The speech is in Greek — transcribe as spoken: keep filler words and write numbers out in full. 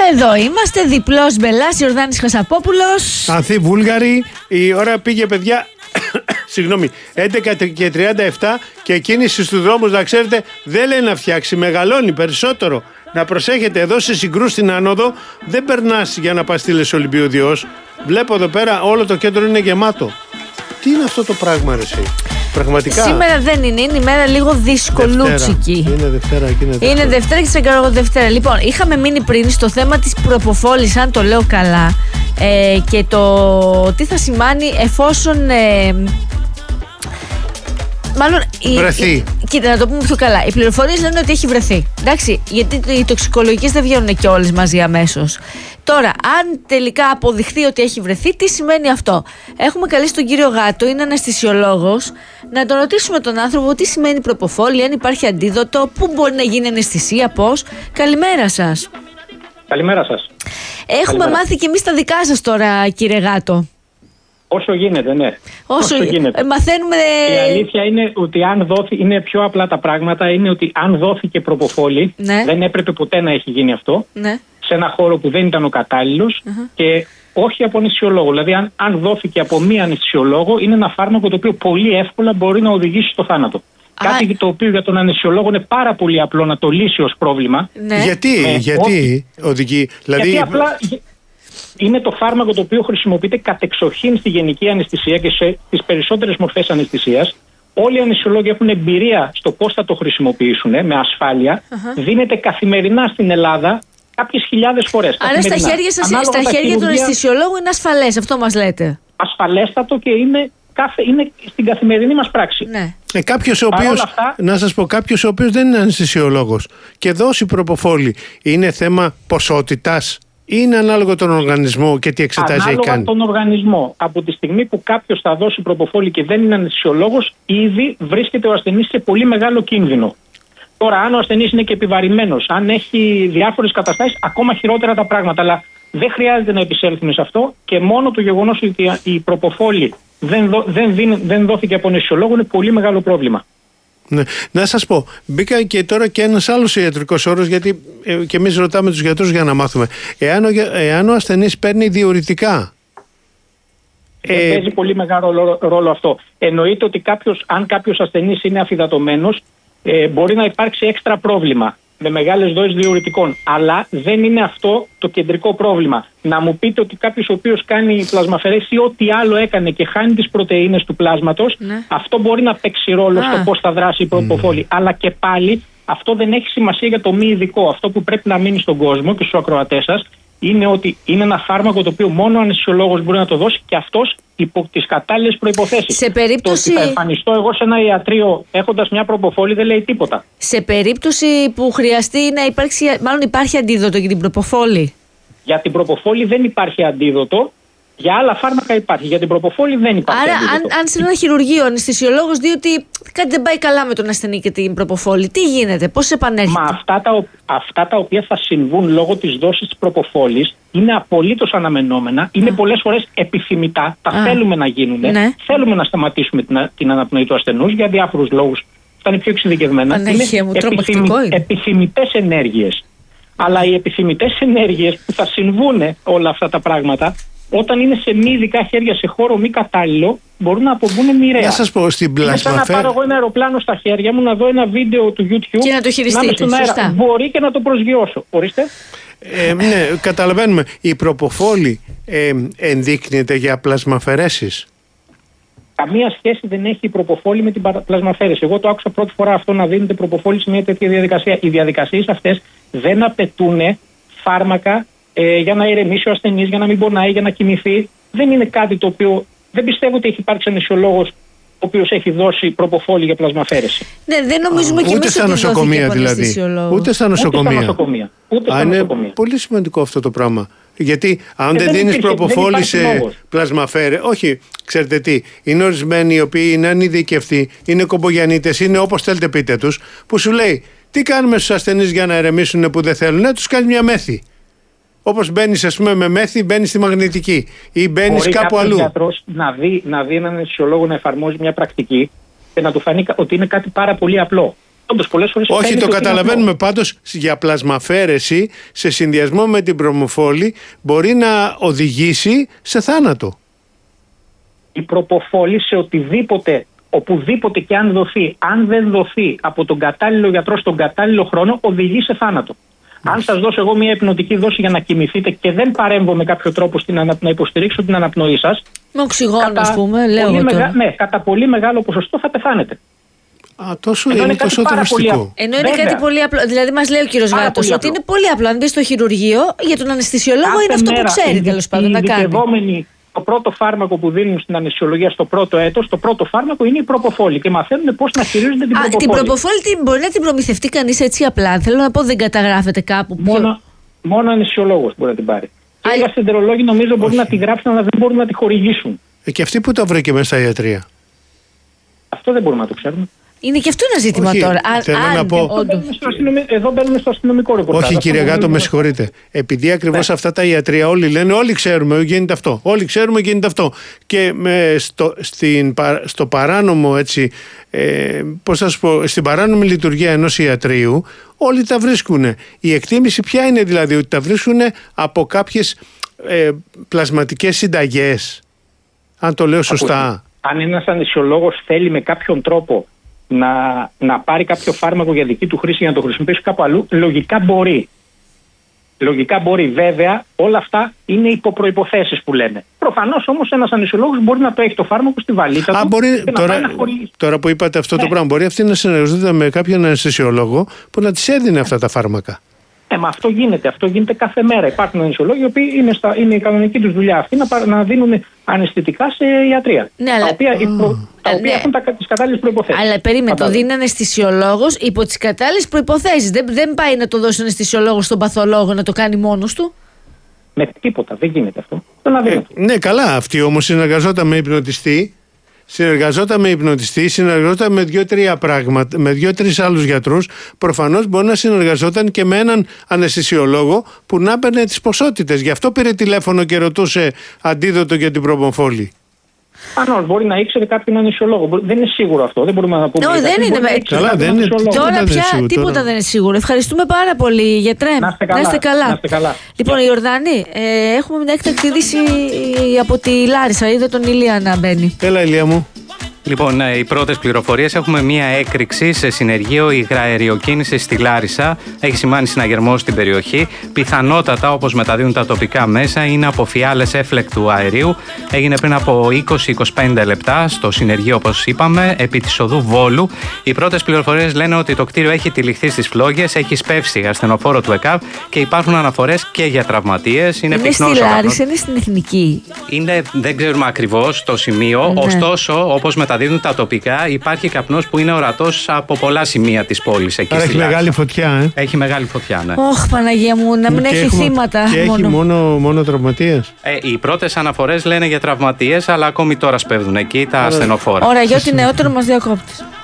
Εδώ είμαστε, διπλός Μπελάς, Ιορδάνης Χασαπόπουλος. Ανθή Βούλγαρη. Η ώρα πήγε, παιδιά, συγγνώμη, έντεκα και τριάντα επτά και η κίνηση στους δρόμους, να ξέρετε, δεν λέει να φτιάξει, μεγαλώνει περισσότερο. Να προσέχετε, εδώ σε Συγκρού στην άνοδο δεν περνάς για να πας στη Λεσολυμπιοδιός. Βλέπω εδώ πέρα όλο το κέντρο είναι γεμάτο. Τι είναι αυτό το πράγμα, ρε εσύ? Πραγματικά. Σήμερα δεν είναι, είναι η μέρα λίγο δυσκολούτσικη. Είναι Δευτέρα, είναι Δευτέρα. Είναι Δευτέρα και σε κάνω Δευτέρα. Λοιπόν, είχαμε μείνει πριν στο θέμα της προποφόλης, αν το λέω καλά, ε, και το τι θα σημάνει εφόσον. Ε, Μάλλον. Βρεθεί. Η, κοίτα, να το πούμε πιο καλά. Οι πληροφορίες λένε ότι έχει βρεθεί. Εντάξει, γιατί οι τοξικολογικές δεν βγαίνουν και όλες μαζί αμέσως. Τώρα, αν τελικά αποδειχθεί ότι έχει βρεθεί, τι σημαίνει αυτό? Έχουμε καλέσει τον κύριο Γάτο, είναι αναισθησιολόγος, να τον ρωτήσουμε τον άνθρωπο τι σημαίνει προποφόλη, αν υπάρχει αντίδοτο, πού μπορεί να γίνει αναισθησία, πώς. Καλημέρα σας. Καλημέρα σας. Έχουμε Καλημέρα. μάθει και εμείς τα δικά σας τώρα, κύριε Γάτο. Όσο γίνεται, ναι. Όσο, Όσο γίνεται. Ε, μαθαίνουμε. Η αλήθεια είναι ότι αν δόθη, είναι πιο απλά τα πράγματα, είναι ότι αν δόθηκε προποφόλη, Ναι. δεν έπρεπε ποτέ να έχει γίνει αυτό, Ναι. σε ένα χώρο που δεν ήταν ο κατάλληλος uh-huh. και όχι από αναισθησιολόγο. Δηλαδή, αν, αν δόθηκε από μία αναισθησιολόγο, είναι ένα φάρμακο το οποίο πολύ εύκολα μπορεί να οδηγήσει στο θάνατο. Α, Κάτι το οποίο για τον αναισθησιολόγο είναι πάρα πολύ απλό να το λύσει ως πρόβλημα. Ναι. Γιατί, Ε, γιατί οδηγεί, δηλαδή. Γιατί απλά είναι το φάρμακο το οποίο χρησιμοποιείται κατεξοχήν στη γενική αναισθησία και στις περισσότερες μορφές αναισθησίας. Όλοι οι αναισθησιολόγοι έχουν εμπειρία στο πώς θα το χρησιμοποιήσουν με ασφάλεια. Uh-huh. Δίνεται καθημερινά στην Ελλάδα κάποιες χιλιάδες φορές. Άρα στα χέρια, σας, στα χέρια του αναισθησιολόγου είναι ασφαλές, αυτό μας λέτε? Ασφαλέστατο και είναι, κάθε, είναι στην καθημερινή μας πράξη. Ναι. Ε, κάποιος ο οποίος, αυτά, να σας πω, κάποιος ο οποίος δεν είναι αναισθησιολόγος και δώσει προποφόλη, είναι θέμα ποσότητας? Είναι ανάλογο τον οργανισμό και τι εξετάσεις έχει κάνει? Ανάλογα τον οργανισμό. Από τη στιγμή που κάποιος θα δώσει προποφόλη και δεν είναι αναισθησιολόγος, ήδη βρίσκεται ο ασθενής σε πολύ μεγάλο κίνδυνο. Τώρα, αν ο ασθενής είναι και επιβαρημένος, αν έχει διάφορες καταστάσεις, ακόμα χειρότερα τα πράγματα. Αλλά δεν χρειάζεται να επισέλθουμε σε αυτό και μόνο το γεγονός ότι η προποφόλη δεν, δο, δεν, δίνει, δεν δόθηκε από αναισθησιολόγο είναι πολύ μεγάλο πρόβλημα. Ναι. Να σας πω, μπήκα και τώρα και ένας άλλος ιατρικός όρος, γιατί ε, και εμείς ρωτάμε τους γιατρούς για να μάθουμε. Εάν ο, εάν ο ασθενής παίρνει διουρητικά. Ε, παίζει πολύ μεγάλο ρόλο αυτό. Εννοείται ότι κάποιος, αν κάποιος ασθενής είναι αφυδατωμένος, ε, μπορεί να υπάρξει έξτρα πρόβλημα με μεγάλες δόσεις διουρητικών. Αλλά δεν είναι αυτό το κεντρικό πρόβλημα. Να μου πείτε ότι κάποιος ο οποίος κάνει πλασμαφερές ή ό,τι άλλο έκανε και χάνει τις πρωτεΐνες του πλάσματος, ναι. αυτό μπορεί να παίξει ρόλο Α. στο πώς θα δράσει η προποφόλη. Mm. Αλλά και πάλι αυτό δεν έχει σημασία για το μη ειδικό. Αυτό που πρέπει να μείνει στον κόσμο και στους ακροατές σας είναι ότι είναι ένα φάρμακο το οποίο μόνο ο αναισθησιολόγος μπορεί να το δώσει και αυτός υπό τις κατάλληλες προϋποθέσεις. Σε περίπτωση. Το ότι θα εμφανιστώ εγώ σε ένα ιατρείο έχοντας μια προποφόλη δεν λέει τίποτα. Σε περίπτωση που χρειαστεί να υπάρξει, μάλλον υπάρχει αντίδοτο για την προποφόλη? Για την προποφόλη δεν υπάρχει αντίδοτο. Για άλλα φάρμακα υπάρχει. Για την προποφόλη δεν υπάρχει. Άρα, αντίδοτο. αν, αν σε ένα χειρουργείο ο αναισθησιολόγος δει ότι κάτι δεν πάει καλά με τον ασθενή και την προποφόλη, τι γίνεται, πώς επανέρχεται? Μα αυτά τα, αυτά τα οποία θα συμβούν λόγω της δόσης της προποφόλης είναι απολύτως αναμενόμενα, είναι πολλές φορές επιθυμητά, τα Α. θέλουμε να γίνουν. Ναι. Θέλουμε να σταματήσουμε την, την αναπνοή του ασθενούς για διάφορους λόγους. Αυτά είναι πιο εξειδικευμένα. Ανέχεια μου, επιθυμη, επιθυμητές ενέργειες. Αλλά οι επιθυμητές ενέργειες που θα συμβούν όλα αυτά τα πράγματα, όταν είναι σε μη ειδικά χέρια, σε χώρο μη κατάλληλο, μπορούν να αποβούν μοιραία. Να σας πω, στην πλασμαφέρ... Είναι σαν να πάρω εγώ ένα αεροπλάνο στα χέρια μου, να δω ένα βίντεο του YouTube και να το χειριστείτε. Να σωστά. Μπορεί και να το προσγειώσω. Ορίστε. Ε, ναι, καταλαβαίνουμε. Η προποφόλη ε, ενδείκνυται για πλασμαφερέσεις? Καμία σχέση δεν έχει η προποφόλη με την πλασμαφέρεση. Εγώ το άκουσα πρώτη φορά αυτό, να δίνεται προποφόλη σε μια τέτοια διαδικασία. Οι διαδικασίες αυτές δεν απαιτούν φάρμακα ε, για να ηρεμήσει ο ασθενής, για να μην πονάει, για να κοιμηθεί. Δεν είναι κάτι το οποίο. Δεν πιστεύω ότι έχει υπάρξει αναισθησιολόγος ο οποίος έχει δώσει προποφόλη για πλασμαφέρεση. Ναι, δεν νομίζουμε κι εμείς ότι στα νοσοκομεία δηλαδή. Ούτε στα νοσοκομεία. Ούτε στα νοσοκομεία. Ούτε στα Α, είναι νοσοκομεία. πολύ σημαντικό αυτό το πράγμα. Γιατί αν ε, δεν, δεν δίνεις προποφόλη σε πλασμαφέρε, όχι, ξέρετε τι, είναι ορισμένοι οι οποίοι είναι ανειδικευτοί, είναι κομπογιανίτες, είναι όπως θέλετε πείτε τους, που σου λέει τι κάνουμε στους ασθενείς για να ερεμήσουν που δεν θέλουν, να τους κάνει μια μέθη. Όπως μπαίνεις, ας πούμε, με μέθη, μπαίνεις στη μαγνητική ή μπαίνεις κάπου αλλού. Μπορεί γιατρός να δει, να δει έναν αναισθησιολόγο να εφαρμόζει μια πρακτική και να του φανεί ότι είναι κάτι πάρα πολύ απλό. Όντως, πολλές φορές. Όχι, το καταλαβαίνουμε πάντως, για πλασμαφέρεση σε συνδυασμό με την προμοφόλη μπορεί να οδηγήσει σε θάνατο. Η προποφόλη σε οτιδήποτε, οπουδήποτε και αν δοθεί, αν δεν δοθεί από τον κατάλληλο γιατρό στον κατάλληλο χρόνο, οδηγεί σε θάνατο. Mm. Αν σας δώσω εγώ μια υπνοτική δόση για να κοιμηθείτε και δεν παρέμβω με κάποιο τρόπο στην ανα... να υποστηρίξω την αναπνοή σας, με οξυγόνο, ας πούμε, λέω εγώ μεγα... ναι, κατά πολύ μεγάλο ποσοστό θα πεθάνετε. Α, τόσο είναι, είναι τόσο δραστικό. Ενώ είναι Βέβαια. κάτι πολύ απλό. Δηλαδή, μας λέει ο κύριος Γάτος ότι είναι πολύ απλό. Αν μπει στο χειρουργείο, για τον αναισθησιολόγο Κάθε είναι αυτό που ξέρει τέλος πάντων να κάνει. Το πρώτο φάρμακο που δίνουν στην αναισθησιολογία στο πρώτο έτος, το πρώτο φάρμακο είναι η προποφόλη και μαθαίνουν πώς να χειρίζονται την προποφόλη. Την προποφόλη την μπορεί να την προμηθευτεί κανείς έτσι απλά? Θέλω να πω, δεν καταγράφεται κάπου. Μόνο, μόνο αναισθησιολόγος μπορεί να την πάρει. Και οι γαστρεντερολόγοι νομίζω μπορούν να τη γράψουν, αλλά δεν μπορούν να τη χορηγήσουν. Ε, και αυτοί που τα βρήκε μέσα στα ιατρία. Αυτό δεν μπορούμε να το ξέρουμε. Είναι και αυτό ένα ζήτημα. Όχι, τώρα. Θέλω Α, να πω... Εδώ μπαίνουμε στο αστυνομικό ρεπορτάζ. Όχι, κύριε Γάτο, με συγχωρείτε. Επειδή ακριβώς ναι. αυτά τα ιατρία όλοι λένε, όλοι ξέρουμε, γίνεται αυτό. Όλοι ξέρουμε, γίνεται αυτό. Και με στο, στην, στο παράνομο, έτσι, ε, πώς θα σου πω, στην παράνομη λειτουργία ενός ιατρείου, όλοι τα βρίσκουν. Η εκτίμηση ποια είναι, δηλαδή, ότι τα βρίσκουν από κάποιες ε, πλασματικές συνταγές. Αν το λέω σωστά. Αν ένας αναισθησιολόγος θέλει με κάποιον τρόπο να, να πάρει κάποιο φάρμακο για δική του χρήση για να το χρησιμοποιήσει κάπου αλλού, λογικά μπορεί. Λογικά μπορεί. Βέβαια, όλα αυτά είναι υποπροϋποθέσεις που λένε. Προφανώς όμως ένας αναισθησιολόγος μπορεί να το έχει το φάρμακο στη βαλίτσα Α, του. Μπορεί, και τώρα, να πάει να χωρίσει. Τώρα που είπατε αυτό ναι. το πράγμα, μπορεί αυτή να συνεργαζόταν με κάποιον αναισθησιολόγο που να της έδινε αυτά τα φάρμακα. Ε, μα αυτό γίνεται. Αυτό γίνεται κάθε μέρα. Υπάρχουν αναισθησιολόγοι οι οποίοι είναι, στα, είναι η κανονική τους δουλειά αυτή να, να δίνουν αναισθητικά σε ιατρία. Ναι, τα αλλά... οποία, oh. προ, τα οποία ναι. έχουν τις κατάλληλες προϋποθέσεις. Αλλά περίμενε, το δίνει αναισθησιολόγος υπό τις κατάλληλες προϋποθέσεις. Δεν, δεν πάει να το δώσει αναισθησιολόγος στον παθολόγο να το κάνει μόνος του. Με τίποτα. Δεν γίνεται αυτό. Ε, ναι, καλά. Αυτή όμως συνεργαζόταν με υπνοτιστή. Συνεργαζόταν με υπνοτιστή, συνεργαζόταν με δύο-τρία πράγματα, με δύο-τρεις άλλους γιατρούς. Προφανώς μπορεί να συνεργαζόταν και με έναν αναισθησιολόγο που να έπαιρνε τις ποσότητες. Γι' αυτό πήρε τηλέφωνο και ρωτούσε αντίδοτο για την προμοφόλη. Αν μπορεί να ήξερε κάποιον αναισθησιολόγο. Δεν είναι σίγουρο αυτό. Δεν μπορούμε να πούμε. No, δεν είναι. Με... Καλά, δεν είναι. Τώρα πια σίγουρο, τίποτα τώρα. Δεν είναι σίγουρο. Ευχαριστούμε πάρα πολύ, γιατρέ. Να είστε καλά. Να είστε καλά. Να είστε καλά. Λοιπόν, η Ιορδάνη, ε, έχουμε μια έκτακτη είδηση από τη Λάρισα. Είδε τον Ηλία να μπαίνει. Έλα, Ηλία μου. Λοιπόν, οι πρώτες πληροφορίες. Έχουμε μία έκρηξη σε συνεργείο υγραεριοκίνησης στη Λάρισα. Έχει σημάνει συναγερμό στην περιοχή. Πιθανότατα, όπως μεταδίδουν τα τοπικά μέσα, είναι από φιάλες έφλεκτου αερίου. Έγινε πριν από είκοσι με είκοσι πέντε λεπτά στο συνεργείο, όπως είπαμε, επί της οδού Βόλου. Οι πρώτες πληροφορίες λένε ότι το κτίριο έχει τυλιχθεί στις φλόγες, έχει σπεύσει ασθενοφόρο του ΕΚΑΒ και υπάρχουν αναφορές και για τραυματίες. Είναι, είναι στη Λάρισα, είναι στην Εθνική. Είναι, δεν ξέρουμε ακριβώς το σημείο. Ναι. Ωστόσο, όπως μεταδίδουν τα τοπικά, υπάρχει καπνός που είναι ορατός από πολλά σημεία της πόλης. Εκεί Άρα έχει Λάρισα. Μεγάλη φωτιά, ε. Έχει μεγάλη φωτιά, ναι. Ωχ, Παναγία μου, να μην και έχει έχουμε, θύματα. Και μόνο. έχει μόνο, μόνο τραυματίες. Ε, οι πρώτες αναφορές λένε για τραυματίες, αλλά ακόμη τώρα σπέβδουν εκεί τα ασθενοφόρα. Ωραία, για ό,τι νεότερο μας διακόπτεις.